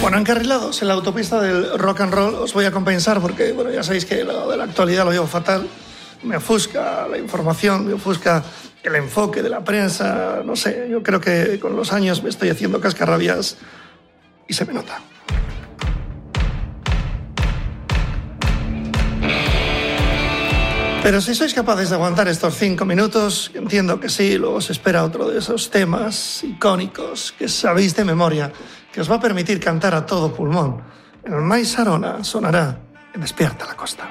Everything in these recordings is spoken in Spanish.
Bueno, encarrilados en la autopista del rock and roll os voy a compensar porque, bueno, ya sabéis que lo de la actualidad lo llevo fatal. Me ofusca la información, me ofusca el enfoque de la prensa, no sé, yo creo que con los años me estoy haciendo cascarrabias y se me nota. Pero si sois capaces de aguantar estos 5 minutos, entiendo que sí, luego os espera otro de esos temas icónicos que sabéis de memoria, que os va a permitir cantar a todo pulmón. El Mais Arona sonará en Despierta la Costa.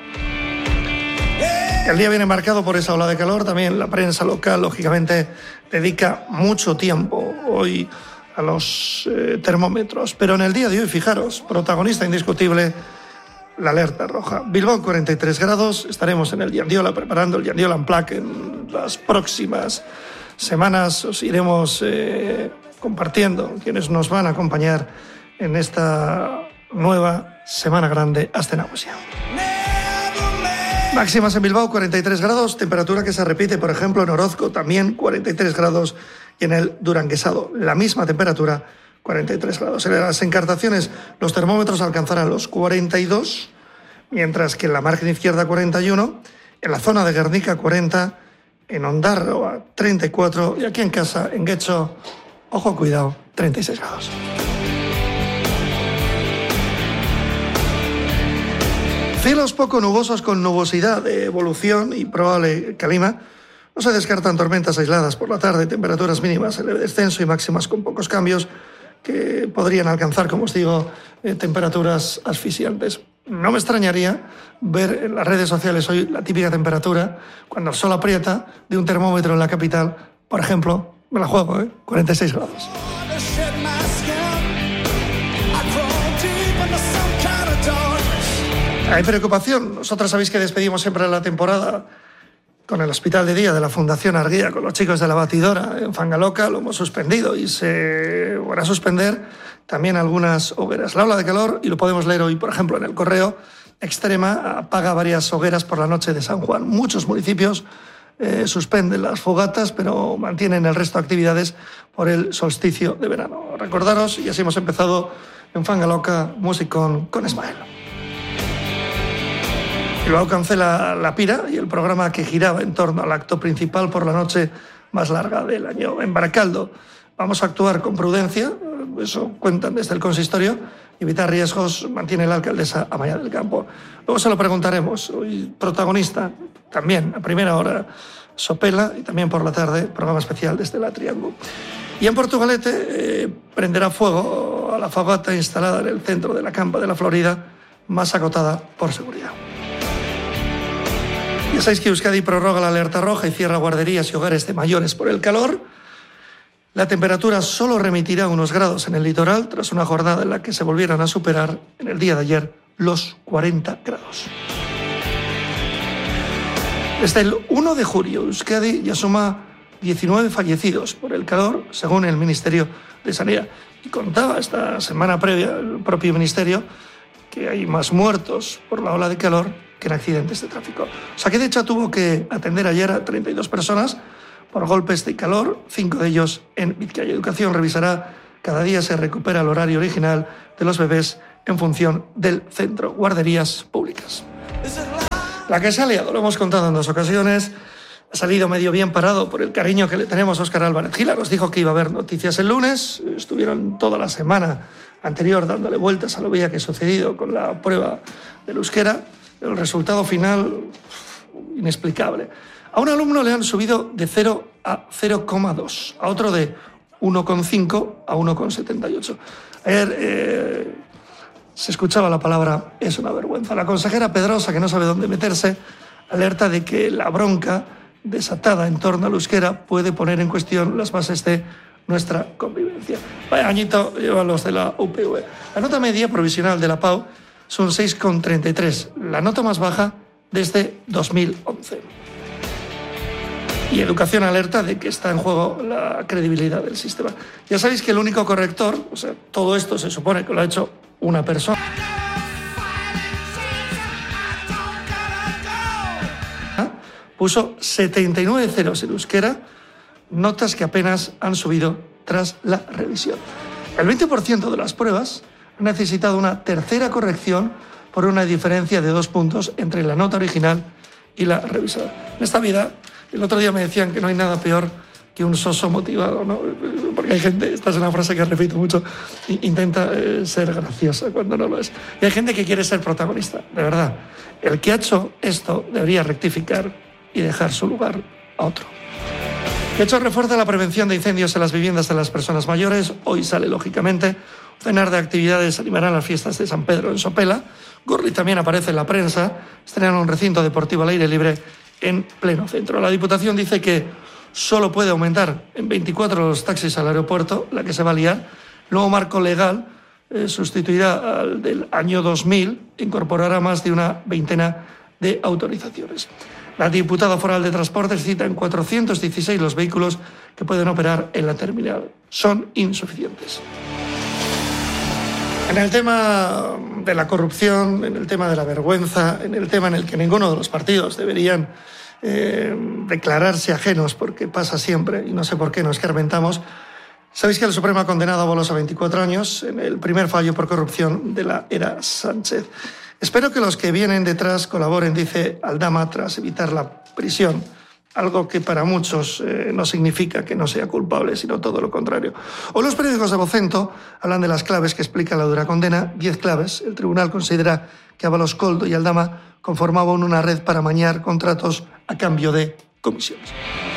El día viene marcado por esa ola de calor, también la prensa local, lógicamente, dedica mucho tiempo hoy a los termómetros. Pero en el día de hoy, fijaros, protagonista indiscutible, la alerta roja. Bilbao 43 grados, estaremos en el Yandiola preparando el Yandiola Unplugged en las próximas semanas. Os iremos compartiendo quienes nos van a acompañar en esta nueva Semana Grande hasta Nagusia. Máximas en Bilbao 43 grados, temperatura que se repite, por ejemplo, en Orozco también 43 grados y en el Duranguesado la misma temperatura, 43 grados. En las Encartaciones los termómetros alcanzarán los 42, mientras que en la margen izquierda 41, en la zona de Guernica 40, en Ondarroa 34 y aquí en casa, en Guecho, ojo, cuidado, 36 grados. Cielos poco nubosos con nubosidad de evolución y probable calima. No se descartan tormentas aisladas por la tarde, temperaturas mínimas en el descenso y máximas con pocos cambios que podrían alcanzar, como os digo, temperaturas asfixiantes. No me extrañaría ver en las redes sociales hoy la típica temperatura, cuando el sol aprieta, de un termómetro en la capital, por ejemplo, me la juego, 46 grados. Hay preocupación. Nosotros sabéis que despedimos siempre la temporada con el hospital de día de la Fundación Arguía, con los chicos de la batidora en Fangaloca. Lo hemos suspendido y se van a suspender también algunas hogueras. La ola de calor, y lo podemos leer hoy, por ejemplo, en el Correo, Extrema apaga varias hogueras por la noche de San Juan. Muchos municipios suspenden las fogatas, pero mantienen el resto de actividades por el solsticio de verano. Recordaros, y así hemos empezado en Fangaloca, musicón con Ismael. Bilbao cancela la pira y el programa que giraba en torno al acto principal por la noche más larga del año. En Baracaldo vamos a actuar con prudencia, eso cuentan desde el consistorio, evitar riesgos, mantiene la alcaldesa Amaya del Campo. Luego se lo preguntaremos. Hoy protagonista también a primera hora Sopela y también por la tarde programa especial desde la Triángulo. Y en Portugalete prenderá fuego a la fogata instalada en el centro de la Campa de la Florida, más acotada por seguridad. Ya sabéis que Euskadi prorroga la alerta roja y cierra guarderías y hogares de mayores por el calor. La temperatura solo remitirá unos grados en el litoral tras una jornada en la que se volvieron a superar en el día de ayer los 40 grados. Desde el 1 de julio, Euskadi ya suma 19 fallecidos por el calor, según el Ministerio de Sanidad. Y contaba esta semana previa el propio Ministerio que hay más muertos por la ola de calor que en accidentes de tráfico. Osakidetza tuvo que atender ayer a 32 personas por golpes de calor, 5 de ellos en Bizkaia. Educación revisará cada día se recupera el horario original de los bebés en función del centro. Guarderías públicas. La que se ha liado, lo hemos contado en 2 ocasiones, ha salido medio bien parado por el cariño que le tenemos a Óscar Álvarez Gila. Nos dijo que iba a haber noticias el lunes, estuvieron toda la semana anterior dándole vueltas a lo que había sucedido con la prueba del euskera. El resultado final, inexplicable. A un alumno le han subido de 0 a 0,2, a otro de 1,5 a 1,78. Ayer se escuchaba la palabra "es una vergüenza". La consejera Pedrosa, que no sabe dónde meterse, alerta de que la bronca desatada en torno al euskera puede poner en cuestión las bases de nuestra convivencia. Vaya añito llevan los de la UPV. La nota media provisional de la PAU son 6,33, la nota más baja desde 2011. Y Educación alerta de que está en juego la credibilidad del sistema. Ya sabéis que el único corrector, o sea, todo esto se supone que lo ha hecho una persona, puso 79 ceros en euskera, notas que apenas han subido tras la revisión. El 20% de las pruebas ha necesitado una tercera corrección por una diferencia de 2 puntos entre la nota original y la revisada. En esta vida, el otro día me decían que no hay nada peor que un soso motivado, ¿no? Porque hay gente, esta es una frase que repito mucho, intenta ser graciosa cuando no lo es. Y hay gente que quiere ser protagonista, de verdad. El que ha hecho esto debería rectificar y dejar su lugar a otro. De hecho, refuerza la prevención de incendios en las viviendas de las personas mayores. Hoy sale, lógicamente, un cenar de actividades animarán las fiestas de San Pedro en Sopela. Gurri también aparece en la prensa. Estrenan un recinto deportivo al aire libre en pleno centro. La Diputación dice que solo puede aumentar en 24 los taxis al aeropuerto, la que se va a liar. El nuevo marco legal sustituirá al del año 2000, incorporará más de una veintena de autorizaciones. La diputada foral de Transportes cita en 416 los vehículos que pueden operar en la terminal. Son insuficientes. En el tema de la corrupción, en el tema de la vergüenza, en el tema en el que ninguno de los partidos deberían declararse ajenos, porque pasa siempre y no sé por qué nos escarmentamos. Sabéis que el Supremo ha condenado a Bolos a 24 años en el primer fallo por corrupción de la era Sánchez. Espero que los que vienen detrás colaboren, dice Aldama, tras evitar la prisión, algo que para muchos no significa que no sea culpable, sino todo lo contrario. Hoy los periódicos de Vocento hablan de las claves que explica la dura condena, 10 claves. El tribunal considera que Ábalos, Koldo y Aldama conformaban una red para amañar contratos a cambio de comisiones.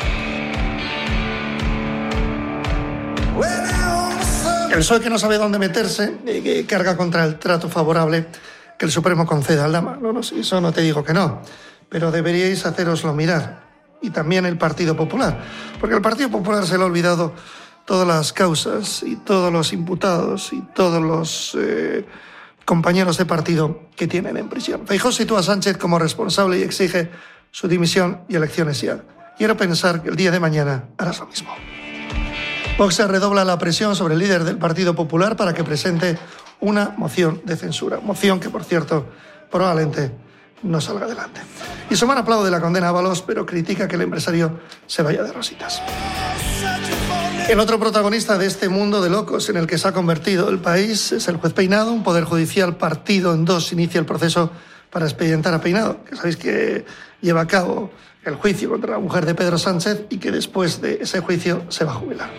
El PSOE, que no sabe dónde meterse, que carga contra el trato favorable que el Supremo conceda a Aldama. No, eso no te digo que no, pero deberíais hacéroslo mirar. Y también el Partido Popular, porque el Partido Popular se le ha olvidado todas las causas y todos los imputados y todos los compañeros de partido que tienen en prisión. Feijóo sitúa a Sánchez como responsable y exige su dimisión y elecciones ya. Quiero pensar que el día de mañana harás lo mismo. Vox redobla la presión sobre el líder del Partido Popular para que presente una moción de censura. Moción que, por cierto, probablemente no salga adelante. Y Sumar aplaude la condena a Ábalos, pero critica que el empresario se vaya de rositas. El otro protagonista de este mundo de locos en el que se ha convertido el país es el juez Peinado. Un poder judicial partido en dos inicia el proceso para expedientar a Peinado, que sabéis que lleva a cabo el juicio contra la mujer de Pedro Sánchez y que después de ese juicio se va a jubilar.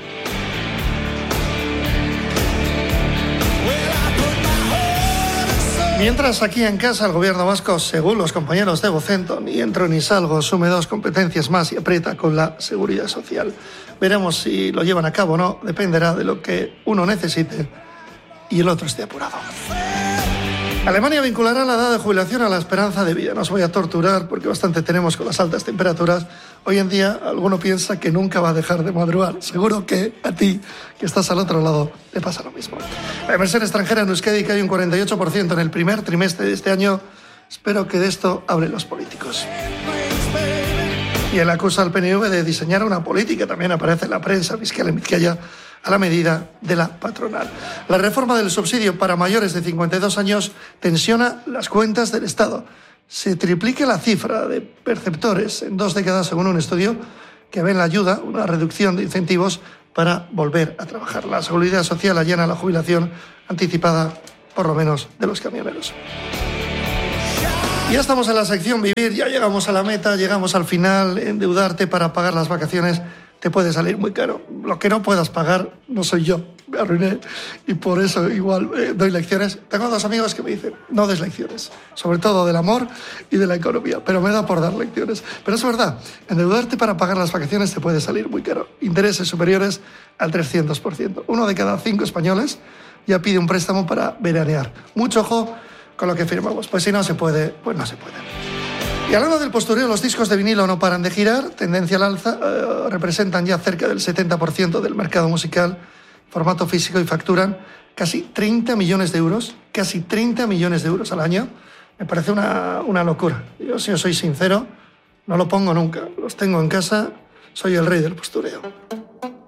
Mientras aquí en casa el gobierno vasco, según los compañeros de Vocento, ni entro ni salgo, asume 2 competencias más y aprieta con la seguridad social. Veremos si lo llevan a cabo o no, dependerá de lo que uno necesite y el otro esté apurado. Alemania vinculará la edad de jubilación a la esperanza de vida. No os voy a torturar porque bastante tenemos con las altas temperaturas. Hoy en día alguno piensa que nunca va a dejar de madrugar. Seguro que a ti, que estás al otro lado, te pasa lo mismo. La inversión extranjera en Euskadi cae un 48% en el primer trimestre de este año. Espero que de esto hablen los políticos. Y él acusa al PNV de diseñar una política, también aparece en la prensa fiscal en Vizcaya, a la medida de la patronal. La reforma del subsidio para mayores de 52 años tensiona las cuentas del Estado. Se triplica la cifra de perceptores en 2 décadas, según un estudio que ve en la ayuda una reducción de incentivos para volver a trabajar. La Seguridad Social allana la jubilación anticipada, por lo menos, de los camioneros. Ya estamos en la sección Vivir, ya llegamos a la meta, llegamos al final. Endeudarte para pagar las vacaciones te puede salir muy caro. Lo que no puedas pagar no soy yo, me arruiné y por eso igual doy lecciones. Tengo 2 amigos que me dicen, no des lecciones, sobre todo del amor y de la economía, pero me da por dar lecciones. Pero es verdad, endeudarte para pagar las vacaciones te puede salir muy caro. Intereses superiores al 300%. 1 de cada 5 españoles ya pide un préstamo para veranear. Mucho ojo con lo que firmamos, pues si no se puede, pues no se puede. Y hablando del postureo, los discos de vinilo no paran de girar, tendencia al alza, representan ya cerca del 70% del mercado musical, formato físico, y facturan casi 30 millones de euros, casi 30 millones de euros al año. Me parece una locura. Yo, si os soy sincero, no lo pongo nunca, los tengo en casa, soy el rey del postureo.